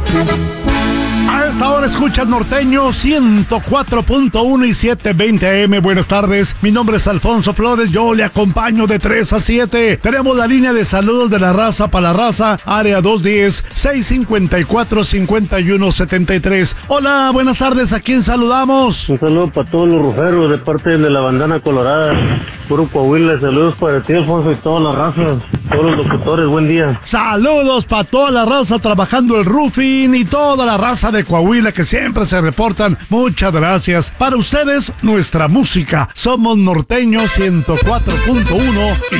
A esta hora escuchas Norteño 104.1 y 720 AM. Buenas tardes, mi nombre es Alfonso Flores, yo le acompaño de 3 a 7. Tenemos la línea de saludos de la raza para la raza, área 210-654-5173. Hola, buenas tardes, ¿a quién saludamos? Un saludo para todos los ruferos de parte de la bandana colorada, puro Coahuila. Saludos para ti, Alfonso, y todas las razas, todos los locutores, buen día. Saludos para toda la raza trabajando el roofing y toda la raza de Coahuila que siempre se reportan. Muchas gracias. Para ustedes, nuestra música. Somos Norteño 104.1 y